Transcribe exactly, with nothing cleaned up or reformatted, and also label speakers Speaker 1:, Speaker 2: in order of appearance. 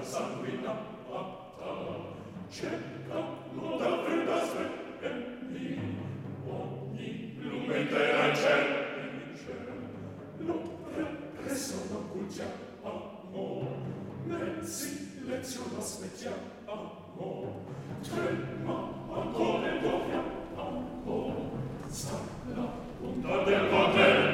Speaker 1: sanguinata, cerca nuda fredda svegli, ogni lume terra in ciel, in ciel, lo represso non cultiamo, nel silenzio lo aspettiamo,